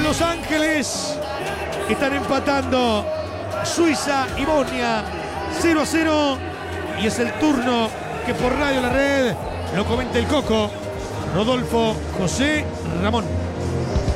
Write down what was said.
Los Ángeles. Están empatando Suiza y Bosnia 0-0. Y es el turno que por Radio La Red lo comenta el Coco Rodolfo José Ramón.